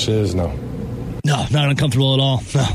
Josh is, no. No, not uncomfortable at all. No.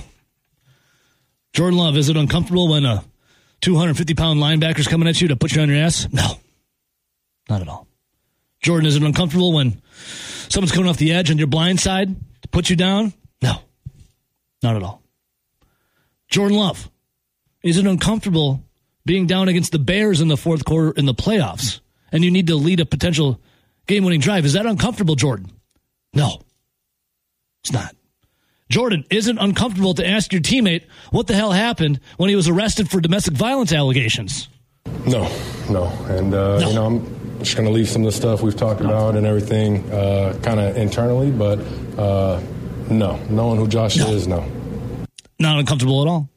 Jordan Love, is it uncomfortable when a 250-pound linebacker's coming at you to put you on your ass? No. Not at all. Jordan, is it uncomfortable when someone's coming off the edge on your blind side to put you down? No. Not at all. Jordan Love, is it uncomfortable being down against the Bears in the fourth quarter in the playoffs and you need to lead a potential game-winning drive? Is that uncomfortable, Jordan? No. It's not. Jordan, is it uncomfortable to ask your teammate what the hell happened when he was arrested for domestic violence allegations? No. And, No. I'm just going to leave some of the stuff we've talked about and everything kind of internally, but no. Knowing who Josh is, no. Not uncomfortable at all.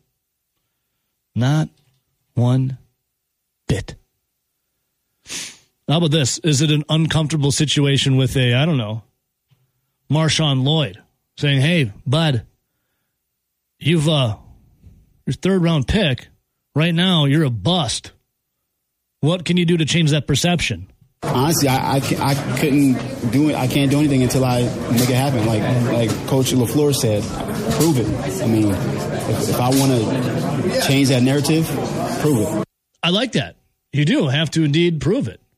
Not one bit. How about this? Is it an uncomfortable situation with Marshawn Lloyd saying, hey, bud, you've your third-round pick. Right now, you're a bust. What can you do to change that perception? Honestly, I couldn't do it. I can't do anything until I make it happen. Like Coach LaFleur said, prove it. I mean, if I want to change that narrative, prove it. I like that. You do have to indeed prove it.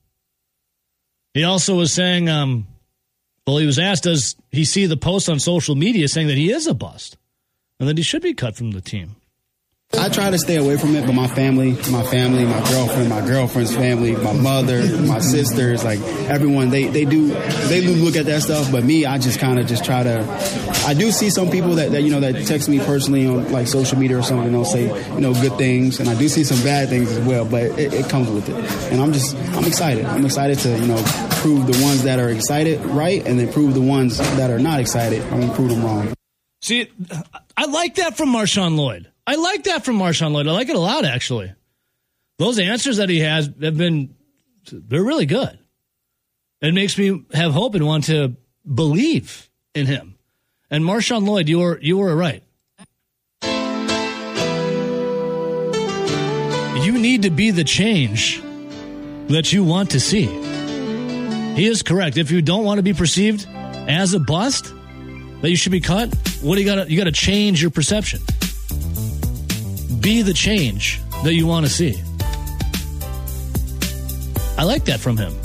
He also was saying, he was asked, does he see the post on social media saying that he is a bust and that he should be cut from the team? I try to stay away from it, but my family, my girlfriend, my girlfriend's family, my mother, my sisters, like everyone, they do look at that stuff. But me, I just kind of just try to. I do see some people that text me personally on like social media or something. They'll say good things, and I do see some bad things as well. But it comes with it, and I'm excited. I'm excited to prove the ones that are excited right, and then prove the ones that are not excited. I'm gonna prove them wrong. See, I like that from Marshawn Lloyd. I like it a lot, actually. Those answers that he has they're really good. It makes me have hope and want to believe in him. And Marshawn Lloyd, you were right. You need to be the change that you want to see. He is correct. If you don't want to be perceived as a bust, that you should be cut, what do you got to change your perception. Be the change that you want to see. I like that from him.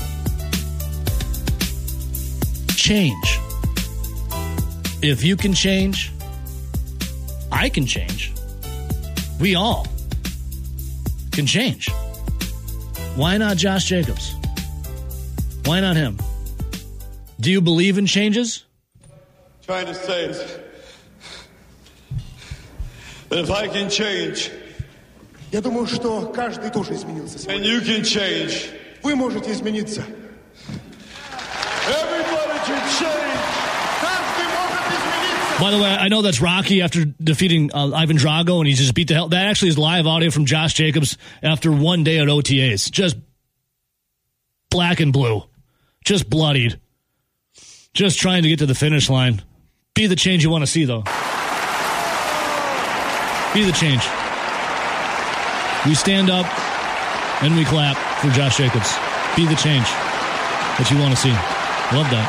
Change. If you can change, I can change. We all can change. Why not Josh Jacobs? Why not him? Do you believe in changes? Trying to say is that if I can change, Я думаю, что каждый тоже изменился. and you can change, Вы можете измениться. everybody can change. Каждый может измениться. By the way, I know that's Rocky after defeating Ivan Drago, and he just beat the hell. That actually is live audio from Josh Jacobs after one day at OTAs. Just black and blue. Just bloodied. Just trying to get to the finish line. Be the change you want to see, though. Be the change. We stand up and we clap for Josh Jacobs. Be the change that you want to see. Love that.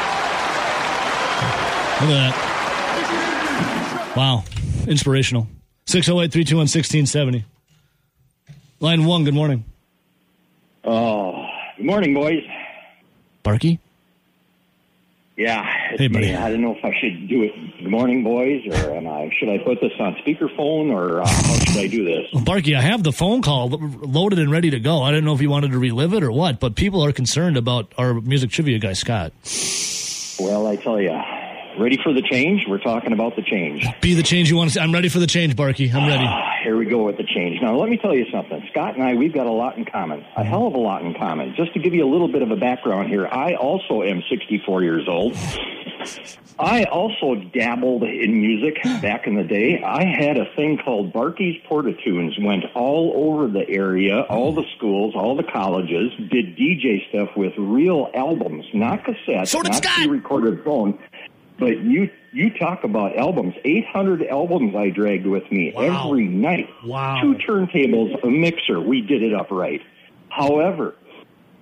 Look at that. Wow. Inspirational. 608-321-1670. Line 1, good morning. Oh, good morning, boys. Barky? Yeah. Hey, buddy. I don't know if I should do it. Good morning, boys, or should I put this on speakerphone, or how should I do this? Well, Barky, I have the phone call loaded and ready to go. I didn't know if you wanted to relive it or what, but people are concerned about our music trivia guy, Scott. Well, I tell you, ready for the change? We're talking about the change. Be the change you want to see. I'm ready for the change, Barky. I'm ready. Here we go with the change. Now, let me tell you something. Scott and I, we've got a lot in common, a hell of a lot in common. Just to give you a little bit of a background here, I also am 64 years old. I also dabbled in music back in the day. I had a thing called Barky's Portatunes, went all over the area, all the schools, all the colleges, did DJ stuff with real albums, not cassettes, So did not Scott. pre-recorded phone. But you talk about albums, 800 albums I dragged with me every night. Wow. 2 turntables, a mixer. We did it upright. However,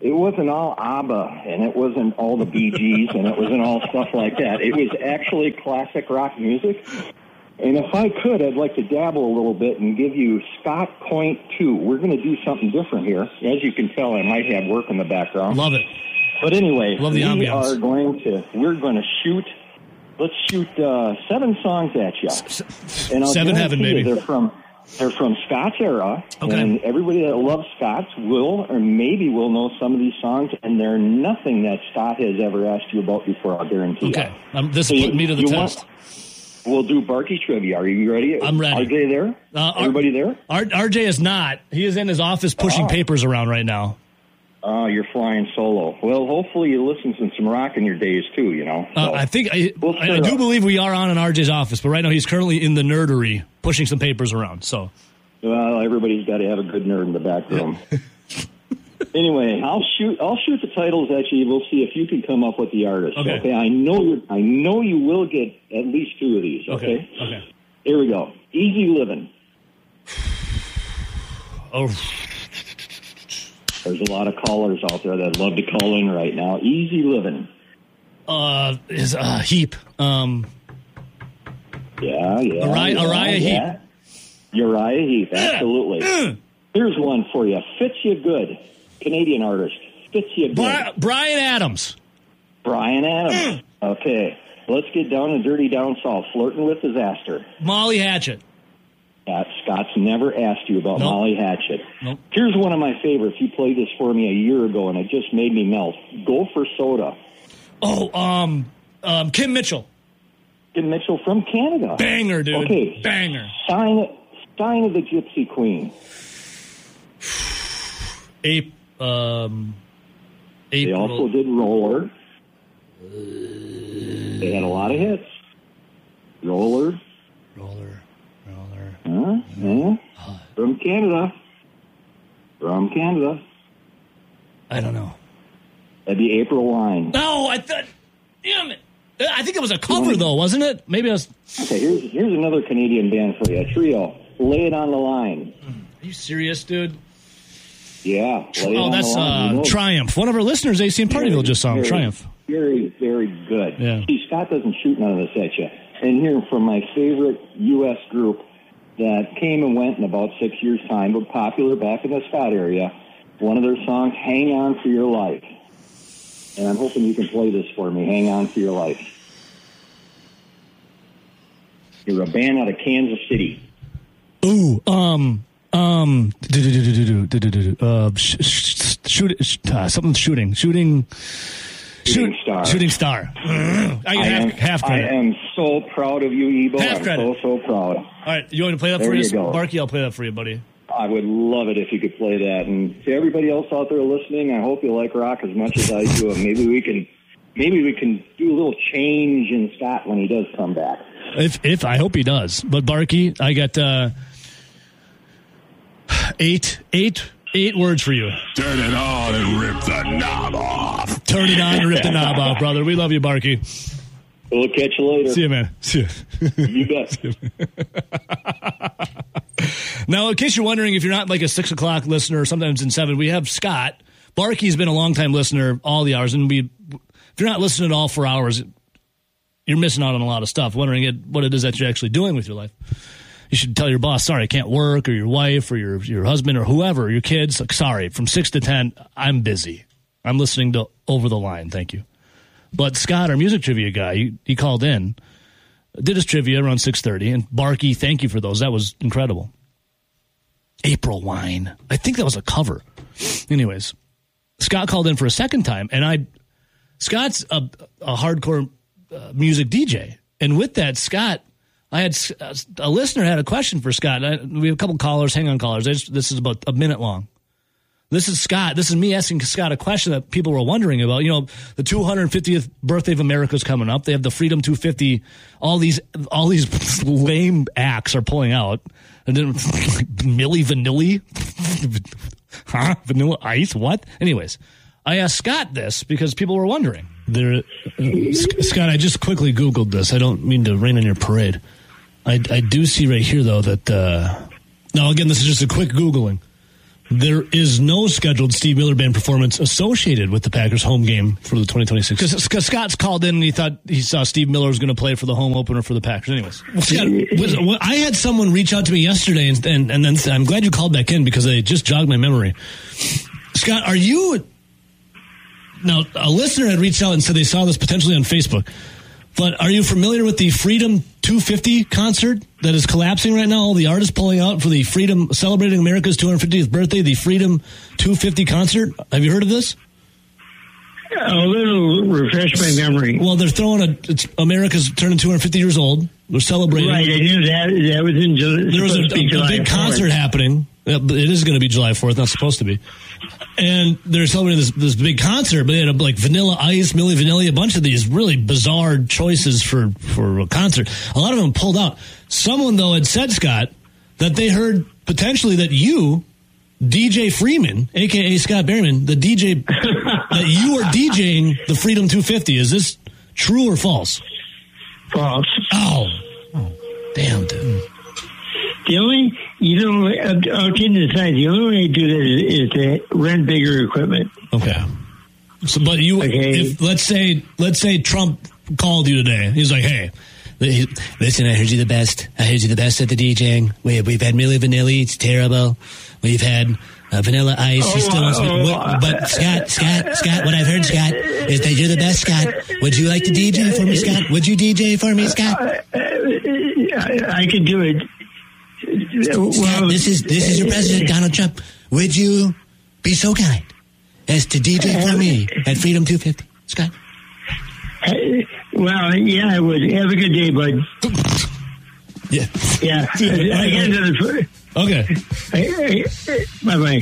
it wasn't all ABBA, and it wasn't all the Bee Gees, and it wasn't all stuff like that. It was actually classic rock music. And if I could, I'd like to dabble a little bit and give you Scott Point 2. We're going to do something different here. As you can tell, I might have work in the background. Love it. But anyway, Love the ambiance. We're going to shoot, let's shoot 7 songs at you. And I'll 7 heaven, guarantee baby. you they're from Scott's era. Okay. And everybody that loves Scott's will or maybe will know some of these songs, and they're nothing that Scott has ever asked you about before, I'll guarantee Okay. you. This is putting me to the test. We'll do Barky Trivia. Are you ready? I'm ready. RJ there? Everybody there? RJ is not. He is in his office pushing papers around right now. You're flying solo. Well, hopefully you listen to some rock in your days, too, you know. So I think I do believe we are on in RJ's office, but right now he's currently in the nerdery pushing some papers around. So, well, everybody's got to have a good nerd in the back room. Anyway, I'll shoot the titles at you. We'll see if you can come up with the artist. Okay. I know you will get at least 2 of these. Okay. Here we go. Easy Living. Oh. There's a lot of callers out there that love to call in right now. Easy Living. Is Heap. Yeah. Uriah Heep. Yeah. Uriah Heep, absolutely. Here's one for you. Fits You Good. Canadian artist. Fits You Good. Brian Adams. Brian Adams. Okay. Let's get down and dirty down south. Flirting with Disaster. Molly Hatchet. Scott's never asked you about Molly Hatchet. Nope. Here's one of my favorites. You played this for me a year ago, and it just made me melt. Go for Soda. Oh, Kim Mitchell. Kim Mitchell from Canada. Banger, dude. Okay. Banger. Sign of the Gypsy Queen. They also did Roller. They had a lot of hits. Roller. Yeah. From Canada. I don't know. That'd be April Wine. No, I thought. Damn it! I think it was a cover, though, wasn't it? Maybe I was. Okay, here's another Canadian band for you. A trio. Lay It on the Line. Are you serious, dude? Yeah. That's Triumph. One of our listeners, AC in Partyville, just saw him. Triumph. Very, very good. Yeah. See, Scott doesn't shoot none of this at you. And here from my favorite U.S. group that came and went in about 6 years' time, but popular back in the Scott area, one of their songs, Hang On For Your Life. And I'm hoping you can play this for me, Hang On For Your Life. You're a band out of Kansas City. Ooh, Shooting Star. I get half credit. I am so proud of you, Ebo. Half credit. So proud. All right, you want me to play that for you? Barky, I'll play that for you, buddy. I would love it if you could play that. And to everybody else out there listening, I hope you like rock as much as I do. And maybe we can do a little change in Scott when he does come back. If I hope he does. But Barky, I got eight words for you. Turn it on and rip the knob off. Turn it on and rip the knob off, brother. We love you, Barky. We'll catch you later. See you, man. See you. You bet. Now, in case you're wondering, if you're not like a 6 o'clock listener, sometimes in 7, we have Scott. Barky's been a long-time listener all the hours, and if you're not listening at all for hours, you're missing out on a lot of stuff, wondering what it is that you're actually doing with your life. You should tell your boss, sorry, I can't work, or your wife, or your husband, or whoever, your kids, like, sorry, from 6 to 10, I'm busy. I'm listening to Over the Line, thank you. But Scott, our music trivia guy, he called in, did his trivia around 6:30, and Barky, thank you for those. That was incredible. April Wine. I think that was a cover. Anyways, Scott called in for a second time, and Scott's a hardcore music DJ. And with that, Scott, I had a listener had a question for Scott. We have a couple callers. Hang on, callers. This is about a minute long. This is Scott. This is me asking Scott a question that people were wondering about. You know, the 250th birthday of America is coming up. They have the Freedom 250. All these lame acts are pulling out. And then Milli Vanilli, huh? Vanilla Ice, what? Anyways, I asked Scott this because people were wondering. Scott, I just quickly Googled this. I don't mean to rain on your parade. I do see right here, though, that... now, again, this is just a quick Googling. There is no scheduled Steve Miller Band performance associated with the Packers home game for the 2026. Because Scott's called in and he saw Steve Miller was going to play for the home opener for the Packers. Anyways, Scott, I had someone reach out to me yesterday, and then I'm glad you called back in because they just jogged my memory. Scott, are you... Now, a listener had reached out and said they saw this potentially on Facebook, but are you familiar with the Freedom 250 concert that is collapsing right now? All the artists pulling out for the Freedom, celebrating America's 250th birthday, the Freedom 250 concert. Have you heard of this? A little refresh my memory. Well, they're throwing it's America's turning 250 years old. They're celebrating. Right, I knew that was in July. There was a big concert happening. It is going to be July 4th, not supposed to be. And they're celebrating this big concert, but they had like Vanilla Ice, Milli Vanilli, a bunch of these really bizarre choices for a concert. A lot of them pulled out. Someone, though, had said, Scott, that they heard potentially that you, DJ Freeman, a.k.a. Scott Berryman, the DJ, that you are DJing the Freedom 250. Is this true or false? False. Oh damn, dude. The only, I'll change the side. The only way I do that is to rent bigger equipment. Okay. So, but you, if, let's say Trump called you today. He's like, hey, listen, I heard you the best. I heard you the best at the DJing. We've had Milli Vanilli. It's terrible. We've had Vanilla Ice. He still wants me. But Scott, what I've heard, Scott, is that you're the best, Scott. Would you like to DJ for me, Scott? Would you DJ for me, Scott? I could do it. Scott, this is your president, Donald Trump. Would you be so kind as to DJ for me at Freedom 250, Scott? Well, yeah, I would. Have a good day, bud. Yeah. Yeah. I got another. Okay. Bye-bye.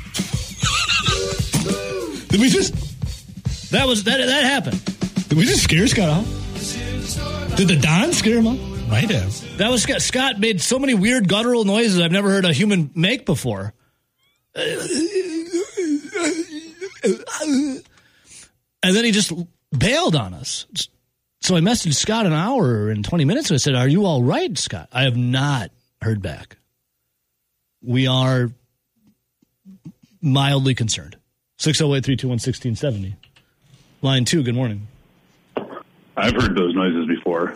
Did we just... That happened. Did we just scare Scott off? Did the Don scare him off? Might have. That was Scott made so many weird guttural noises I've never heard a human make before. And then he just bailed on us. So I messaged Scott an hour and 20 minutes ago. I said, are you all right, Scott? I have not heard back. We are mildly concerned. 608-321-1670. Line 2, good morning. I've heard those noises before.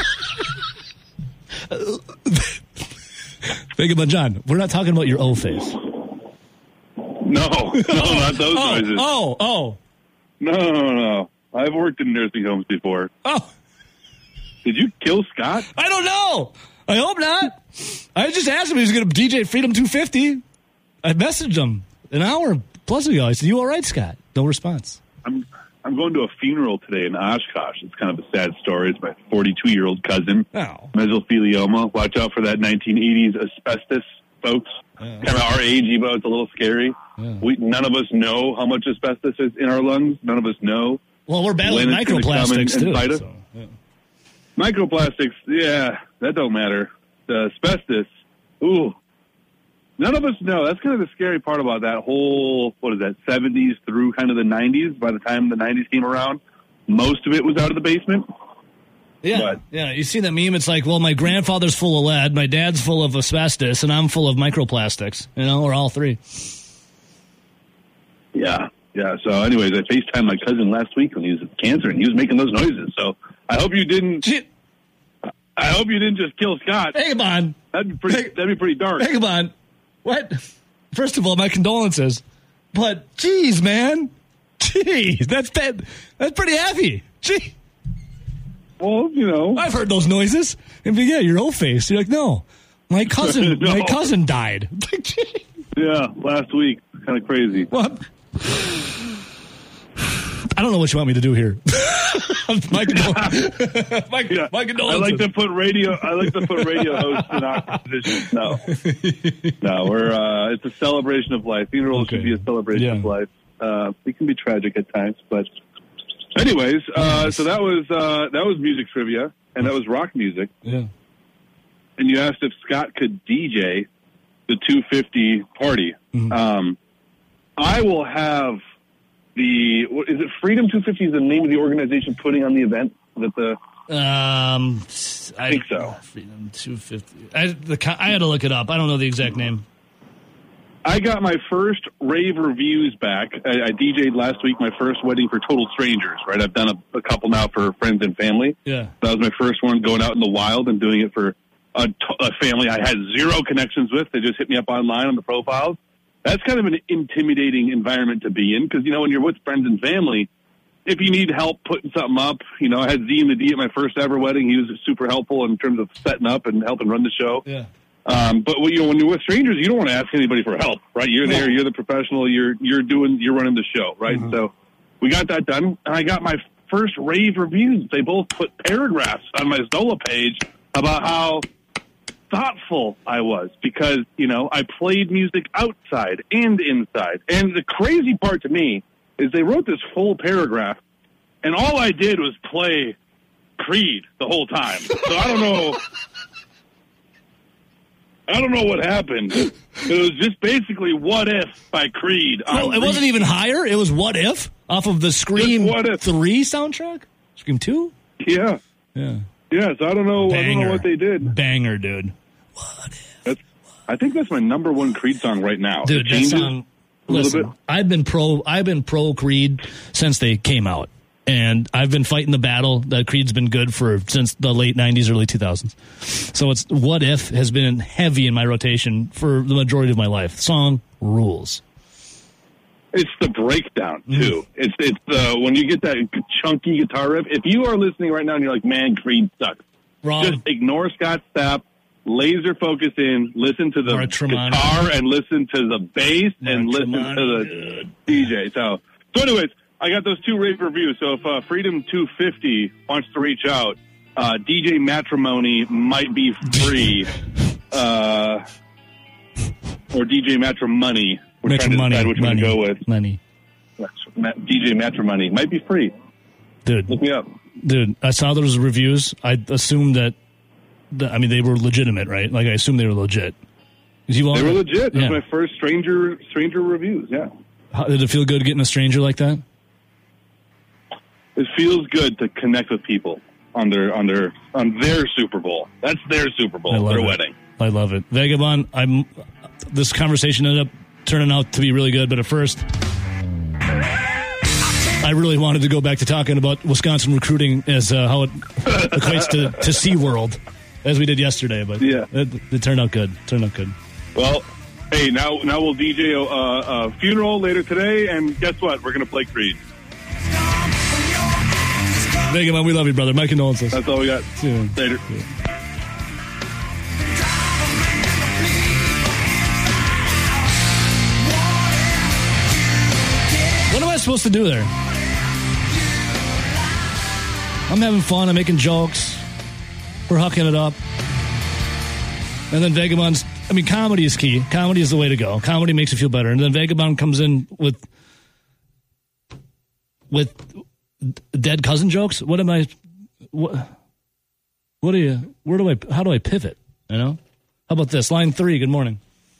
Think about John. We're not talking about your O face. No, not those noises. Oh. No. I've worked in nursing homes before. Oh. Did you kill Scott? I don't know. I hope not. I just asked him if he was going to DJ Freedom 250. I messaged him an hour plus ago. I said, you all right, Scott? No response. I'm going to a funeral today in Oshkosh. It's kind of a sad story. It's my 42-year-old cousin, mesothelioma. Watch out for that 1980s asbestos, folks. Kind of our age, Evo. It's a little scary. Yeah. None of us know how much asbestos is in our lungs. None of us know. Well, we're battling microplastics, too. So, yeah. Microplastics, yeah, that don't matter. The asbestos, ooh. None of us know. That's kind of the scary part about that whole, 70s through kind of the 90s. By the time the 90s came around, most of it was out of the basement. Yeah, yeah. You see that meme? It's like, well, my grandfather's full of lead, my dad's full of asbestos, and I'm full of microplastics, or all three. Yeah. So anyways, I FaceTimed my cousin last week when he was with cancer, and he was making those noises. So I hope you didn't just kill Scott. Hang on. That'd be pretty dark. Hang on. What? First of all, my condolences. But, geez, man. Jeez, that's bad. That's pretty heavy. Gee. Well, I've heard those noises. And yeah, your old face. You're like, no. My cousin No. My cousin died. Yeah, last week. Kind of crazy. What? I don't know what you want me to do here. My condolences. I like to put radio hosts in our position. No, we're it's a celebration of life. Funerals should be a celebration of life. It can be tragic at times, but anyways, so that was music trivia, and that was rock music. Yeah. And you asked if Scott could DJ the 250 party. Mm-hmm. I will have is it Freedom 250 is the name of the organization putting on the event? Is it I think so. Freedom 250. I had to look it up. I don't know the exact name. I got my first rave reviews back. I DJ'd last week my first wedding for total strangers, right? I've done a couple now for friends and family. Yeah. That was my first one going out in the wild and doing it for a family I had zero connections with. They just hit me up online on the profiles. That's kind of an intimidating environment to be in because, when you're with friends and family, if you need help putting something up, I had Z and the D at my first ever wedding. He was super helpful in terms of setting up and helping run the show. Yeah. But when you're with strangers, you don't want to ask anybody for help, right? You're there, you're the professional, you're running the show, right? Mm-hmm. So we got that done, and I got my first rave reviews. They both put paragraphs on my Zola page about how thoughtful I was because, I played music outside and inside. And the crazy part to me is they wrote this full paragraph, and all I did was play Creed the whole time. So I don't know what happened. It was just basically What If by Creed. Well, it wasn't even higher. It was What If off of the Scream 3 soundtrack? Scream 2? Yeah. Yeah. Yeah, so I don't know what they did. Banger, dude. What If? I think that's my number one Creed song right now. Dude, that song, listen, I've been pro Creed since they came out. And I've been fighting the battle that Creed's been good for since the late 90s, early 2000s. So it's What If has been heavy in my rotation for the majority of my life. The song rules. It's the breakdown, too. It's when you get that chunky guitar riff. If you are listening right now and you're like, man, Creed sucks. Wrong. Just ignore Scott Stapp, laser focus in, listen to the guitar and listen to the bass and listen to the DJ. So anyways, I got those two rave reviews. So if Freedom 250 wants to reach out, DJ Matrimony might be free, or DJ Matrimony. We're trying to decide which one to go with. Money. DJ Matrimony might be free. Dude, look me up. Dude, I saw those reviews. I assumed that. They were legitimate, right? Like I assumed they were legit. They were legit. That was my first stranger reviews. Yeah. Did it feel good getting a stranger like that? It feels good to connect with people on their Super Bowl. That's their Super Bowl, their wedding. I love it. Vagabond, this conversation ended up turning out to be really good, but at first I really wanted to go back to talking about Wisconsin recruiting as how it equates to SeaWorld, as we did yesterday, but it turned out good. Well, hey, now we'll DJ a funeral later today, and guess what? We're going to play Creed. Vagabond, we love you, brother. My condolences. That's all we got. See you later. Yeah. What am I supposed to do there? I'm having fun. I'm making jokes. We're hucking it up. And then Vagabond's... comedy is key. Comedy is the way to go. Comedy makes you feel better. And then Vagabond comes in with dead cousin jokes. How do I pivot? How about this? Line 3, good morning.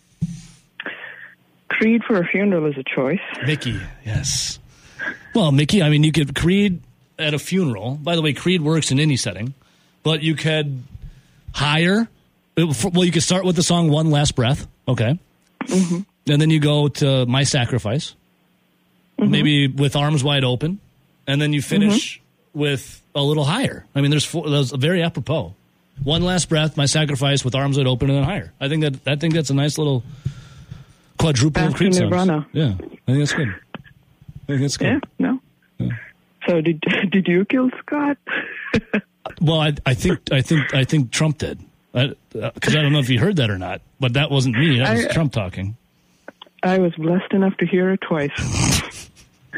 Creed for a funeral is a choice. Mickey, yes. Well, Mickey, you could Creed at a funeral. By the way, Creed works in any setting. But you could hire... Well, you could start with the song One Last Breath, okay? Mm-hmm. And then you go to My Sacrifice, maybe with Arms Wide Open, and then you finish with a little higher. There's very apropos. One Last Breath, My Sacrifice, with Arms Wide Open, and then higher. I think that's a nice little quadruple of Creed songs. Nirvana. Yeah, I think that's good. Yeah, no. Yeah. So did you kill Scott? Well, I think Trump did. Because I don't know if you heard that or not, but that wasn't me. That was Trump talking. I was blessed enough to hear it twice.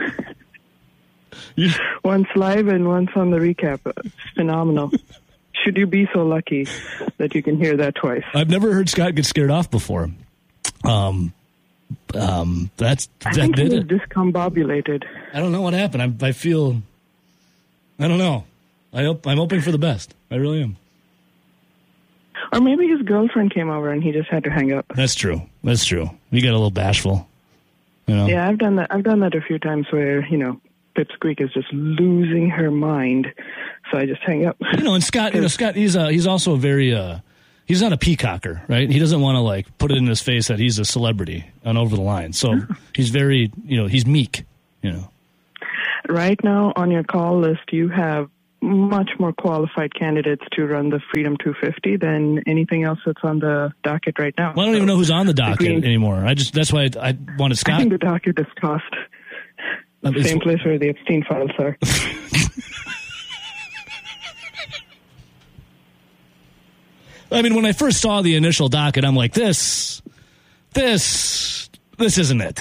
Once live and once on the recap. It's phenomenal. Should you be so lucky that you can hear that twice? I've never heard Scott get scared off before. I think he was discombobulated. I don't know what happened. I feel... I don't know. I'm hoping for the best. I really am. Or maybe his girlfriend came over and he just had to hang up. That's true. You got a little bashful. Yeah, I've done that. I've done that a few times where, Pipsqueak is just losing her mind. So I just hang up. And Scott, he's also a very he's not a peacocker, right? He doesn't want to like put it in his face that he's a celebrity and over the line. So he's very, he's meek, Right now on your call list, you have much more qualified candidates to run the Freedom 250 than anything else that's on the docket right now. Well, I don't even know who's on the docket anymore. That's why I wanted Scott. I think the docket is tossed. Same place where the Epstein files are. I mean, when I first saw the initial docket, I'm like, this isn't it.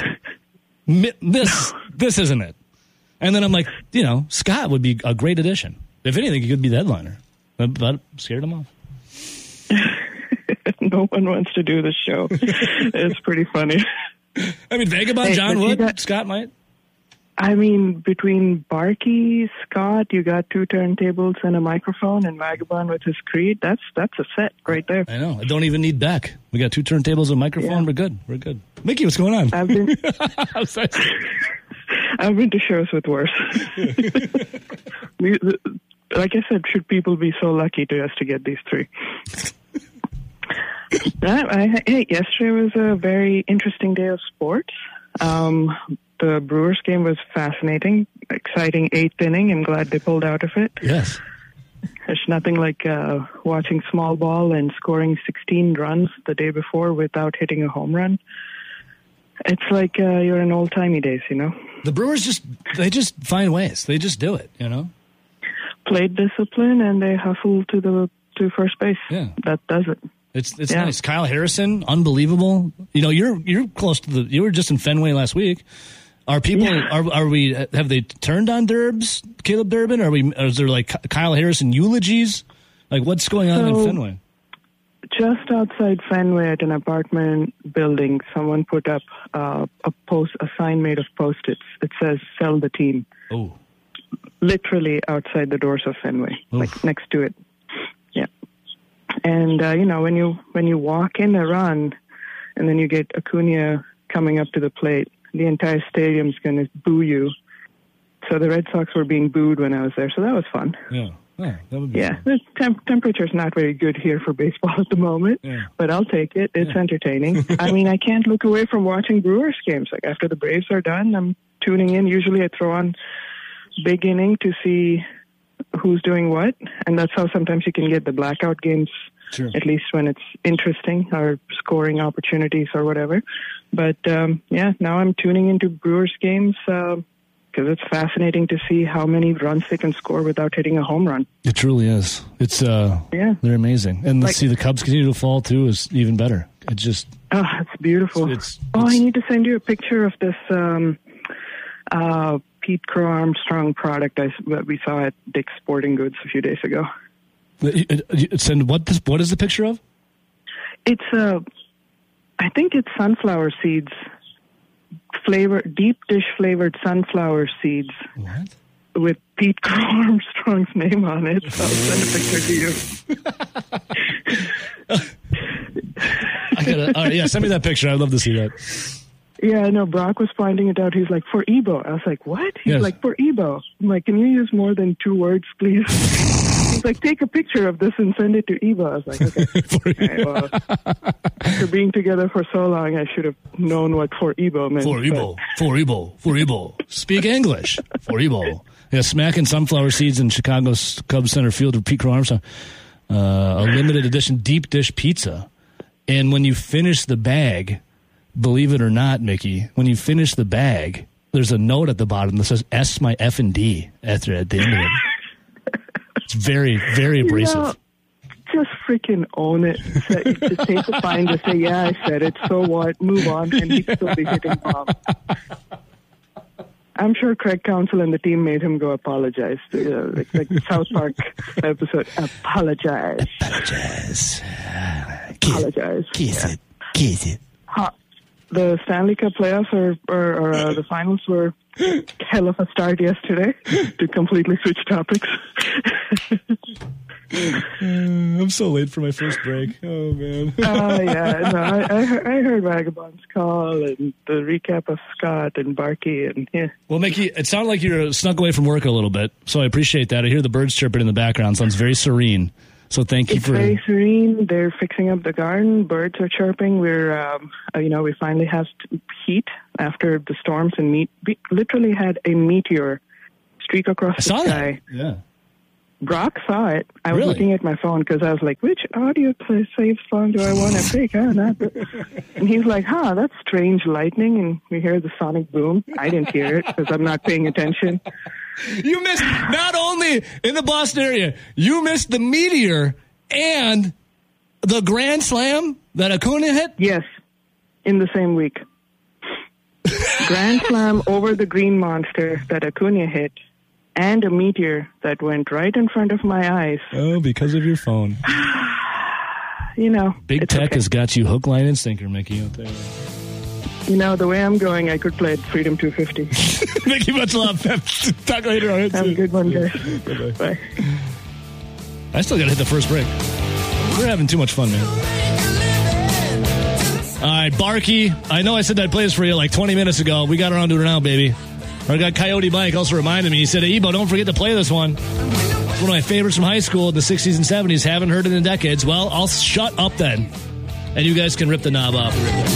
This isn't it. And then I'm like, Scott would be a great addition. If anything, he could be the headliner. But scared him off. No one wants to do the show. It's pretty funny. I mean, Vagabond, John would. Scott might. I mean, between Barkey, Scott, you got 2 turntables and a microphone, and Vagabond with his Creed. That's a set right there. I know. I don't even need Beck. We got 2 turntables and a microphone. Yeah. We're good. Mickey, what's going on? I've been to shows with worse. Like I said, should people be so lucky to get these 3? Yesterday was a very interesting day of sports. The Brewers game was fascinating, exciting 8th inning. I'm glad they pulled out of it. Yes. There's nothing like watching small ball and scoring 16 runs the day before without hitting a home run. It's like you're in old-timey days, The Brewers just find ways. They just do it, Played discipline, and they hustle to first base. Yeah. That does it. It's nice. Kyle Harrison, unbelievable. You're close to you were just in Fenway last week. Are people have they turned on Caleb Durbin? Is there like Kyle Harrison eulogies? Like what's going on in Fenway? Just outside Fenway at an apartment building, someone put up a sign made of Post-its. It says "Sell the team." Oh. Literally outside the doors of Fenway, like next to it. Yeah. And when you walk in a run, and then you get Acuna coming up to the plate, the entire stadium's going to boo you. So the Red Sox were being booed when I was there, so that was fun. Yeah, that would be fun. The temperature's not very good here for baseball at the moment, but I'll take it. It's entertaining. I mean, I can't look away from watching Brewers games. Like after the Braves are done, I'm tuning in. Usually I throw on big inning to see who's doing what, and that's how sometimes you can get the blackout games. Sure. At least when it's interesting or scoring opportunities or whatever. But, now I'm tuning into Brewers games because it's fascinating to see how many runs they can score without hitting a home run. It truly is. It's they're amazing. And to see the Cubs continue to fall, too, is even better. It's just... Oh, it's beautiful. I need to send you a picture of this Pete Crow Armstrong product that we saw at Dick's Sporting Goods a few days ago. Send what is the picture of? It's I think it's sunflower seeds, deep dish flavored sunflower seeds. What? With Pete Crow Armstrong's name on it. So I'll send a picture to you. Send me that picture. I'd love to see that. Yeah, I know. Brock was pointing it out. He's like, for Ebo. I was like, what? He's like, for Ebo. I'm like, can you use more than 2 words, please? He's like, take a picture of this and send it to Ebo. I was like, okay. Well, after being together for so long, I should have known what for Ebo meant. For Ebo. Speak English. For Ebo. Yeah, smacking sunflower seeds in Chicago's Cubs center field with Pete Crow Armstrong. A limited edition deep dish pizza. And when you finish the bag, believe it or not, Mickey, when you finish the bag, there's a note at the bottom that says S my F and D at the end of it. It's very, very abrasive. Just freaking own it. Just take the fine to say, yeah, I said it, so what? Move on, and he'd still be hitting bombs. I'm sure Craig Counsell and the team made him go apologize. Like the South Park episode, apologize. Kiss it. The Stanley Cup playoffs or the finals were hell of a start yesterday, to completely switch topics. I'm so late for my first break. Oh, man. I heard Vagabond's call and the recap of Scott and Barkey. And yeah. Well, Mickey, it sounded like you're snuck away from work a little bit, so I appreciate that. I hear the birds chirping in the background. Sounds very serene. So thank you It's very serene. They're fixing up the garden. Birds are chirping. We're, we finally have heat after the storms, and we literally had a meteor streak across the sky. That. Yeah. Brock saw it. I was looking at my phone because I was like, which audio save song do I want to pick? And he's like, that's strange lightning. And we hear the sonic boom. I didn't hear it because I'm not paying attention. You missed, not only in the Boston area, you missed the meteor and the grand slam that Acuna hit? Yes, in the same week. Grand slam over the green monster that Acuna hit. And a meteor that went right in front of my eyes. Oh, because of your phone. Big tech has got you hook, line, and sinker, Mickey, out there. The way I'm going, I could play at Freedom 250. Mickey, much love. Talk later. All right, have a good one, guys. Bye. I still got to hit the first break. We're having too much fun, man. All right, Barkey. I know I said I'd play this for you like 20 minutes ago. We got around to it now, baby. I got Coyote Mike also reminded me. He said, hey, Ebo, don't forget to play this one. It's one of my favorites from high school in the 60s and 70s. Haven't heard it in decades. Well, I'll shut up then. And you guys can rip the knob off.